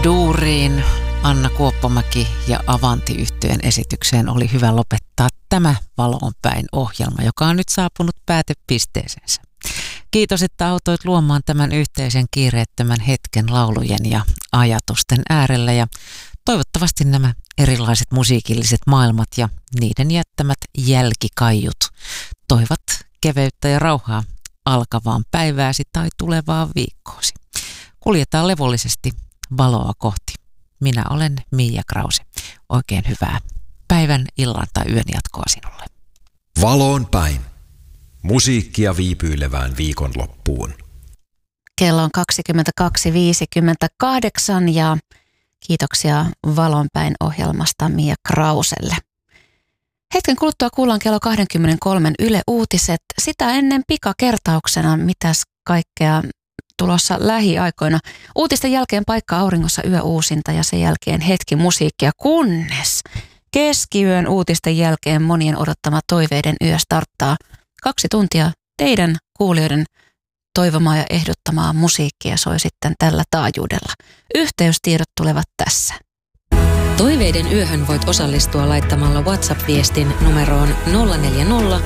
Duuriin, Anna Kuoppamäki ja Avanti-yhtyeen esitykseen oli hyvä lopettaa tämä Valoon päin -ohjelma, joka on nyt saapunut päätepisteeseensä. Kiitos, että autoit luomaan tämän yhteisen kiireettömän hetken laulujen ja ajatusten äärellä, ja toivottavasti nämä erilaiset musiikilliset maailmat ja niiden jättämät jälkikaiut toivat keveyttä ja rauhaa alkavaan päivääsi tai tulevaan viikkoosi. Kuljetaan levollisesti valoa kohti. Minä olen Miia Krause. Oikein hyvää päivän, illan tai yön jatkoa sinulle. Valoon päin. Musiikkia viipyilevään viikonloppuun. Kello on 22.58 ja kiitoksia Valon päin -ohjelmasta Miia Krauselle. Hetken kuluttua kuullaan kello 23 Yle Uutiset. Sitä ennen pikakertauksena, mitäs kaikkea tulossa lähiaikoina. Uutisten jälkeen Paikka auringossa yöuusinta ja sen jälkeen hetki musiikkia, kunnes keskiyön uutisten jälkeen monien odottama Toiveiden yö starttaa. 2 tuntia teidän kuulijoiden toivomaa ja ehdottamaa musiikkia soi sitten tällä taajuudella. Yhteystiedot tulevat tässä. Toiveiden yöhön voit osallistua laittamalla WhatsApp-viestin numeroon 040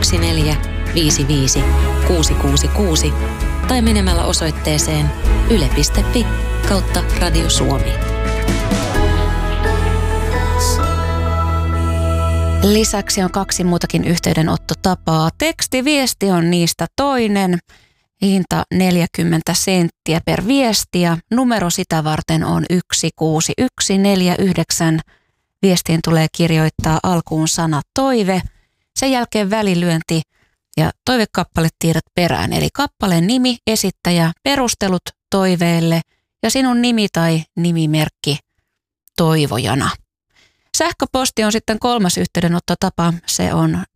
1455 666 tai menemällä osoitteeseen yle.fi/Radio Suomi. Lisäksi on 2 muutakin yhteydenottotapaa. Tekstiviesti on niistä toinen. Hinta 40 senttiä per viesti ja numero sitä varten on 16149. Viestiin tulee kirjoittaa alkuun sana toive, sen jälkeen välilyönti ja toivekappaletiedot perään. Eli kappaleen nimi, esittäjä, perustelut toiveelle ja sinun nimi tai nimimerkki toivojana. Sähköposti on sitten 3. yhteydenottotapa. Se on